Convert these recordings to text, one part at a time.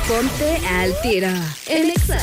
Ponte al tiro en Exa.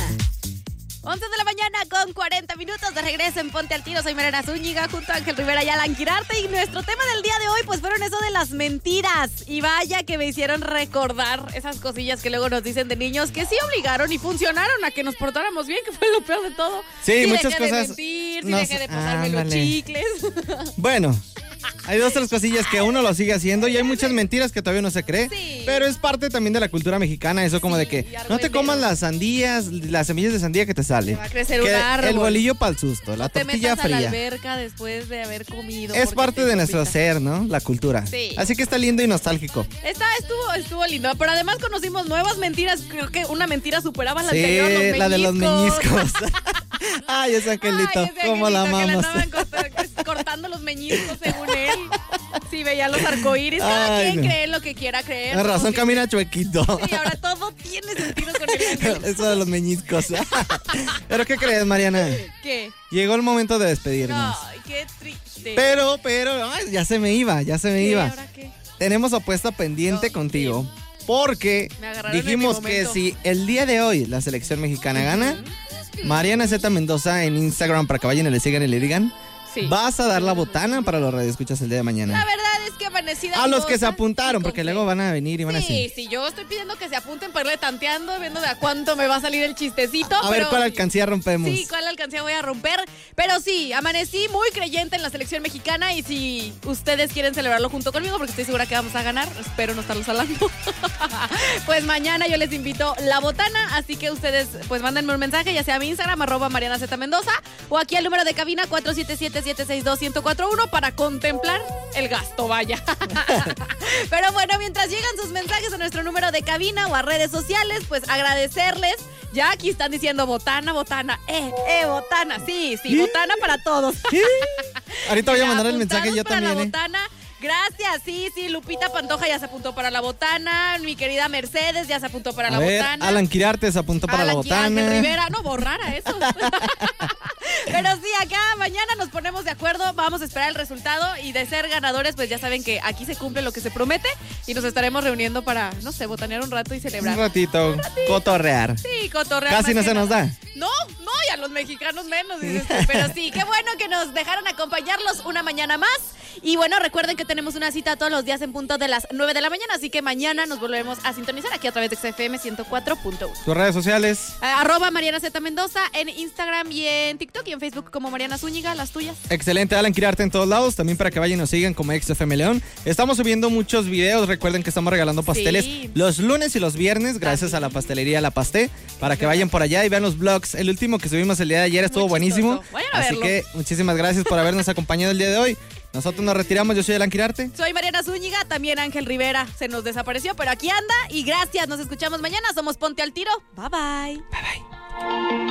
11 de la mañana con 40 minutos de regreso en Ponte al Tiro. Soy Mariana Zúñiga junto a Ángel Rivera y Alan Quirarte. Y nuestro tema del día de hoy pues fueron eso de las mentiras. Y vaya que me hicieron recordar esas cosillas que luego nos dicen de niños que sí obligaron y funcionaron a que nos portáramos bien, que fue lo peor de todo. Sí, muchas dejé cosas. de mentir, sí dejé de pasarme los chicles. Bueno, hay 2 o 3 cosillas que uno lo sigue haciendo y hay muchas mentiras que todavía no se cree. Sí. Pero es parte también de la cultura mexicana, eso como de que no te comas las sandías, las semillas de sandía que te salen. Va a crecer un árbol. El bolillo para el susto, la tortilla te metas a la fría. alberca después de haber comido. Es parte de nuestro ser, ¿no? La cultura. Sí. Así que está lindo y nostálgico. Estuvo lindo, pero además conocimos nuevas mentiras. Creo que una mentira superaba la Sí, anterior, los meñiscos. la de los meñiscos. Ay, ese angelito, cómo la amamos. Que le andaban cortando los meñiscos según él. Sí, veía los arcoíris. Cada quien cree lo que quiera creer. Con razón camina chuequito. Sí, ahora todo tiene sentido con el ángel. Eso de los meñiscos. ¿Pero qué crees, Mariana? ¿Qué? Llegó el momento de despedirnos. Ay, qué triste. Pero, ay, ya se me iba. ¿Ahora qué? Tenemos apuesta pendiente contigo. Porque dijimos que si el día de hoy la selección mexicana gana, Mariana Z Mendoza en Instagram para que vayan y le sigan y le digan, vas a dar la botana para los radioescuchas el día de mañana. La verdad es que amanecida. A los que se apuntaron, porque luego van a venir y van a decir. Sí, yo estoy pidiendo que se apunten para irle tanteando, viendo de a cuánto me va a salir el chistecito. A ver cuál alcancía rompemos. Sí, cuál alcancía voy a romper. Pero sí, amanecí muy creyente en la selección mexicana y si ustedes quieren celebrarlo junto conmigo, porque estoy segura que vamos a ganar, espero no estarlos hablando. Pues mañana yo les invito la botana, así que ustedes pues mándenme un mensaje, ya sea a mi Instagram, @Mariana Z Mendoza, o aquí al número de cabina 477-762-1041 para contemplar el gasto, vaya. Pero bueno, mientras llegan sus mensajes a nuestro número de cabina o a redes sociales, pues agradecerles. Ya aquí están diciendo botana, botana, botana, sí, botana para todos. Ahorita voy a mandar el mensaje yo para también. La botana. Gracias, sí, Lupita Pantoja ya se apuntó para la botana, mi querida Mercedes ya se apuntó para la botana. Alan Quirarte se apuntó para la botana. Ángel Rivera, no, borrara eso. Pero sí, acá mañana nos ponemos de acuerdo, vamos a esperar el resultado y de ser ganadores, pues ya saben que aquí se cumple lo que se promete y nos estaremos reuniendo para, no sé, botanear un rato y celebrar. Un ratito, cotorrear. Sí, cotorrear. Casi no se nos da. No, y a los mexicanos menos, dices tú. Pero sí, qué bueno que nos dejaron acompañarlos una mañana más. Y bueno, recuerden que tenemos una cita todos los días en punto de las 9 de la mañana, así que mañana nos volvemos a sintonizar aquí a través de XFM 104.1. ¿Tus redes sociales? @Mariana Z Mendoza en Instagram y en TikTok y en Facebook como Mariana Zúñiga, las tuyas. Excelente, Alan Quirarte en todos lados, también para que vayan y nos sigan como XFM León. Estamos subiendo muchos videos, recuerden que estamos regalando pasteles los lunes y los viernes, gracias a la pastelería La Pasté, para que vayan por allá y vean los vlogs. El último que subimos el día de ayer estuvo buenísimo, así que muchísimas gracias por habernos acompañado el día de hoy. Nosotros nos retiramos, yo soy Alan Quirarte. Soy Mariana Zúñiga, también Ángel Rivera se nos desapareció, pero aquí anda y gracias, nos escuchamos mañana, somos Ponte al Tiro, bye bye. Bye bye.